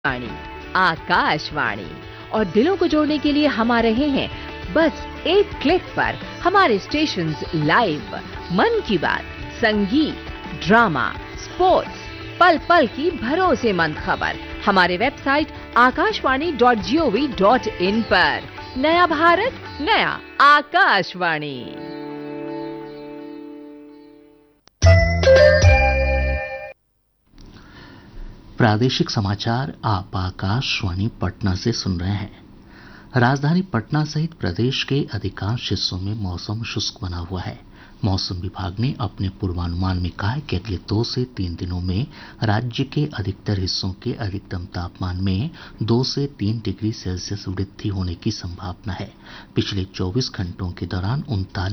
वाणी आकाशवाणी और दिलों को जोड़ने के लिए हम आ रहे हैं बस एक क्लिक पर। हमारे स्टेशंस लाइव, मन की बात, संगीत, ड्रामा, स्पोर्ट्स, पल पल की भरोसेमंद खबर हमारे वेबसाइट akashvani.gov.in पर। नया भारत, नया आकाशवाणी। प्रादेशिक समाचार आप आकाशवाणी पटना से सुन रहे हैं। राजधानी पटना सहित प्रदेश के अधिकांश हिस्सों में मौसम शुष्क बना हुआ है। मौसम विभाग ने अपने पूर्वानुमान में कहा है कि अगले 2 से 3 दिनों में राज्य के अधिकतर हिस्सों के अधिकतम तापमान में 2 से 3 डिग्री सेल्सियस वृद्धि होने की संभावना है। पिछले 24 घंटों के दौरान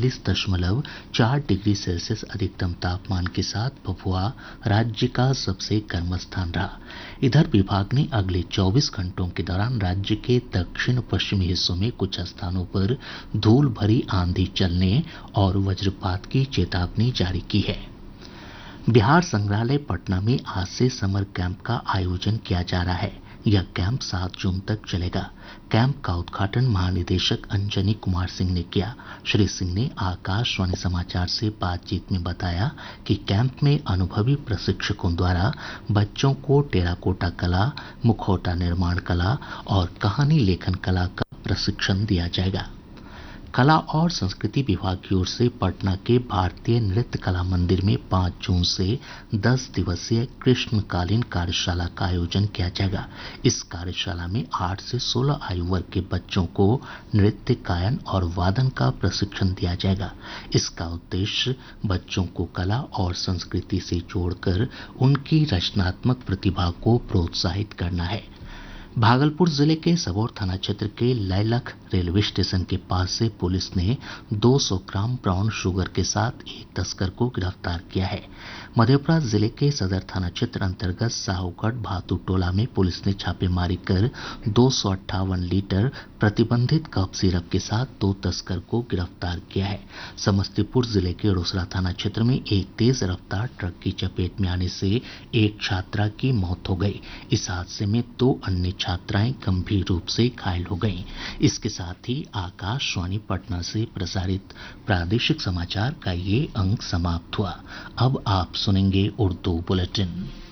39.4 डिग्री सेल्सियस अधिकतम तापमान के साथ भभुआ राज्य का सबसे गर्म स्थान रहा। इधर विभाग ने अगले 24 घंटों के दौरान राज्य के दक्षिण पश्चिमी हिस्सों में कुछ स्थानों पर धूल भरी आंधी चलने और वज्रपात की चेतावनी जारी की है। बिहार संग्रहालय पटना में आज से समर कैंप का आयोजन किया जा रहा है। यह कैंप 7 जून तक चलेगा। कैंप का उद्घाटन महानिदेशक अंजनी कुमार सिंह ने किया। श्री सिंह ने आकाशवाणी समाचार से बातचीत में बताया कि कैंप में अनुभवी प्रशिक्षकों द्वारा बच्चों को टेराकोटा कला, मुखौटा निर्माण कला और कहानी लेखन कला का प्रशिक्षण दिया जाएगा। कला और संस्कृति विभाग की ओर से पटना के भारतीय नृत्य कला मंदिर में 5 जून से 10 दिवसीय ग्रीष्मकालीन कार्यशाला का आयोजन किया जाएगा। इस कार्यशाला में 8 से 16 आयु वर्ग के बच्चों को नृत्य, गायन और वादन का प्रशिक्षण दिया जाएगा। इसका उद्देश्य बच्चों को कला और संस्कृति से जोड़कर उनकी रचनात्मक प्रतिभा को प्रोत्साहित करना है। भागलपुर जिले के सबौर थाना क्षेत्र के लैलख रेलवे स्टेशन के पास से पुलिस ने 200 ग्राम ब्राउन शुगर के साथ एक तस्कर को गिरफ्तार किया है। मधेपुरा जिले के सदर थाना क्षेत्र अंतर्गत साहूगढ़ भातू टोला में पुलिस ने छापेमारी कर 258 लीटर प्रतिबंधित कफ सिरप के साथ 2 तस्कर को गिरफ्तार किया है। समस्तीपुर जिले के रोसड़ा थाना क्षेत्र में एक तेज रफ्तार ट्रक की चपेट में आने से एक छात्रा की मौत हो गई। इस हादसे में 2 अन्य छात्राएं गंभीर रूप से घायल हो गईं। इसके साथ ही आकाशवाणी पटना से प्रसारित प्रादेशिक समाचार का ये अंक समाप्त हुआ। अब आप सुनेंगे उर्दू बुलेटिन।